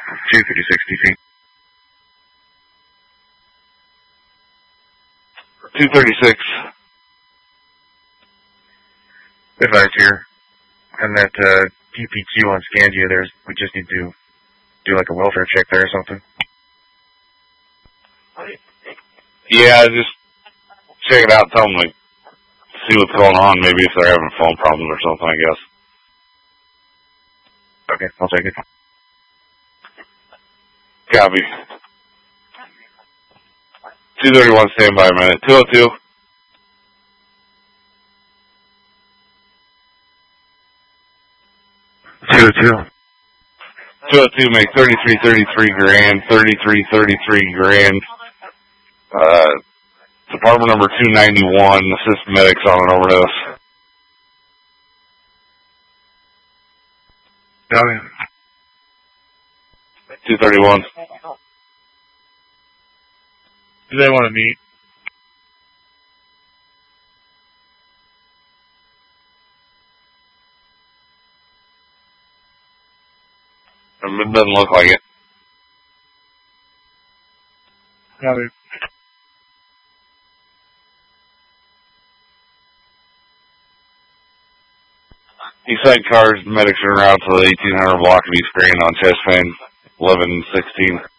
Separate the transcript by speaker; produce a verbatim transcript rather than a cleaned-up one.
Speaker 1: two fifty-six D P.
Speaker 2: two thirty-six.
Speaker 1: Advice here. And that uh, P P Q on Scandia, there's, we just need to do like a welfare check there or something.
Speaker 2: Yeah, just check it out, tell them, like, see what's going on, maybe if they're having phone problems or something, I guess.
Speaker 1: Okay, I'll take it.
Speaker 2: Copy. two thirty-one, stand by a minute. two oh two.
Speaker 1: two oh two.
Speaker 2: two oh two make thirty-three thirty-three grand, thirty-three thirty-three grand. Uh, department number two ninety-one, assist medics on an overdose.
Speaker 1: Copy.
Speaker 2: two thirty-one.
Speaker 1: Do they want to meet?
Speaker 2: It doesn't look like it.
Speaker 1: Copy.
Speaker 2: East side cars, medics are around to the eighteen hundred block of East Grand on chest fan eleven sixteen.